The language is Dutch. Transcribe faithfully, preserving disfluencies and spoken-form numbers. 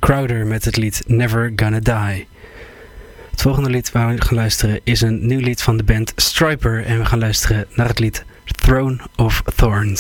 Crowder met het lied Never Gonna Die. Het volgende lied waar we gaan luisteren is een nieuw lied van de band Stryper. En we gaan luisteren naar het lied Throne of Thorns.